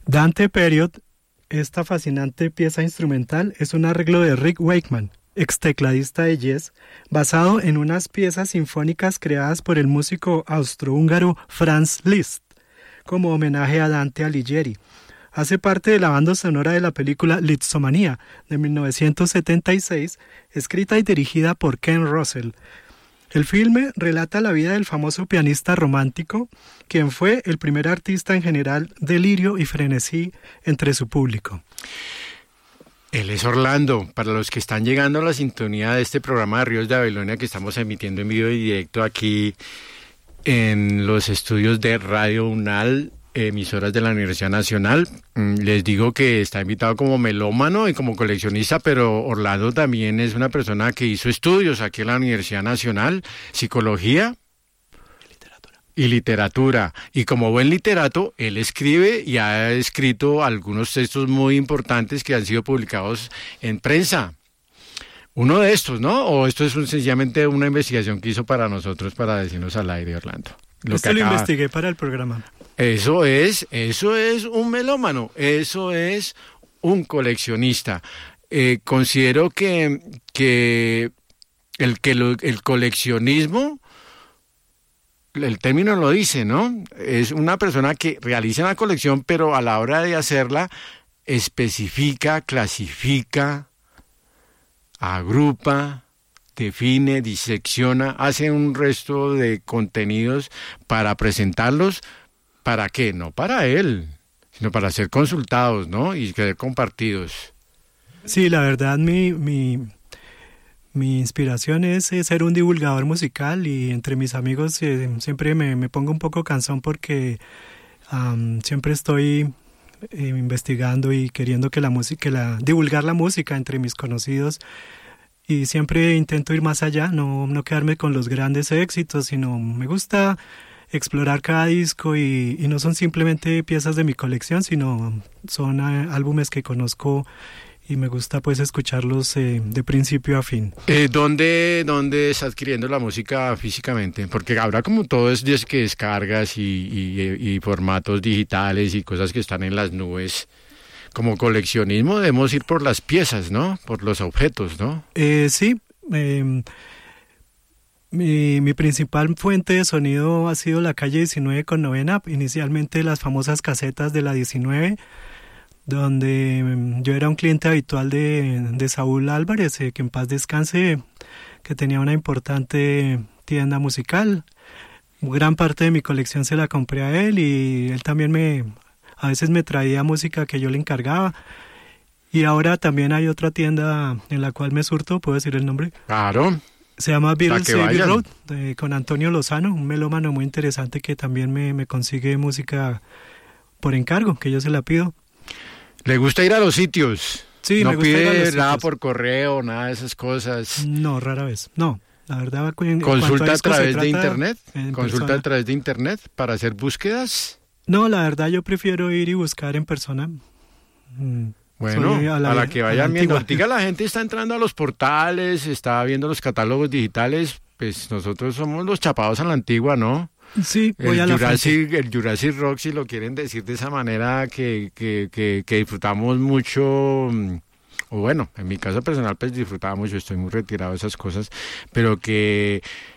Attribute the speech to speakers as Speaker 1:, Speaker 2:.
Speaker 1: Dante Period, esta fascinante pieza instrumental, es un arreglo de Rick Wakeman, ex tecladista de Yes, basado en unas piezas sinfónicas creadas por el músico austrohúngaro Franz Liszt, como homenaje a Dante Alighieri. Hace parte de la banda sonora de la película Lisztomania de 1976, escrita y dirigida por Ken Russell. El filme relata la vida del famoso pianista romántico, quien fue el primer artista en generar delirio y frenesí entre su público.
Speaker 2: Él es Orlando. Para los que están llegando a la sintonía de este programa de Ríos de Babilonia que estamos emitiendo en vivo y directo aquí en los estudios de Radio UNAL, emisoras de la Universidad Nacional, les digo que está invitado como melómano y como coleccionista, pero Orlando también es una persona que hizo estudios aquí en la Universidad Nacional, psicología y literatura. Y como buen literato, él escribe y ha escrito algunos textos muy importantes que han sido publicados en prensa. Uno de estos, ¿no? ¿O esto es sencillamente una investigación que hizo para nosotros para decirnos al aire, Orlando?
Speaker 1: Esto lo investigué para el programa.
Speaker 2: Eso es un melómano, eso es un coleccionista. Considero que el coleccionismo, el término lo dice, ¿no? Es una persona que realiza una colección, pero a la hora de hacerla, especifica, clasifica, agrupa, define, disecciona, hace un resto de contenidos para presentarlos. ¿Para qué? No para él, sino para ser consultados, ¿no? Y ser compartidos.
Speaker 1: Sí, la verdad, mi inspiración es ser un divulgador musical, y entre mis amigos siempre me pongo un poco cansón porque siempre estoy investigando y queriendo que divulgar la música entre mis conocidos, y siempre intento ir más allá, no quedarme con los grandes éxitos, sino me gusta explorar cada disco y no son simplemente piezas de mi colección, sino son álbumes que conozco y me gusta pues escucharlos de principio a fin.
Speaker 2: ¿Dónde estás adquiriendo la música físicamente? Porque habrá como todo es que descargas y formatos digitales y cosas que están en las nubes. Como coleccionismo debemos ir por las piezas, ¿no? Por los objetos, ¿no?
Speaker 1: Sí. Mi principal fuente de sonido ha sido la calle 19 con Novena, inicialmente las famosas casetas de la 19, donde yo era un cliente habitual de Saúl Álvarez, que en paz descanse, que tenía una importante tienda musical. Gran parte de mi colección se la compré a él, y él también a veces me traía música que yo le encargaba. Y ahora también hay otra tienda en la cual me surto, ¿puedo decir el nombre?
Speaker 2: Claro.
Speaker 1: Se llama Beatles Abbey Road, con Antonio Lozano, un melómano muy interesante que también me consigue música por encargo, que yo se la pido.
Speaker 2: ¿Le gusta ir a los sitios?
Speaker 1: Sí,
Speaker 2: no
Speaker 1: me gusta ir a los
Speaker 2: pide
Speaker 1: sitios.
Speaker 2: nada por correo, nada de esas cosas.
Speaker 1: No, rara vez. No, la verdad.
Speaker 2: ¿Consulta a través de internet?
Speaker 1: ¿Consulta
Speaker 2: a través de internet para hacer búsquedas?
Speaker 1: No, la verdad yo prefiero ir y buscar en persona.
Speaker 2: Bueno, a la que vayan viendo. Ahorita la gente está entrando a los portales, está viendo los catálogos digitales, pues nosotros somos los chapados a la antigua, ¿no?
Speaker 1: Sí, voy a la fuente.
Speaker 2: El Jurassic Rock, si lo quieren decir de esa manera, que disfrutamos mucho, o bueno, en mi caso personal pues disfrutaba mucho, estoy muy retirado de esas cosas, pero que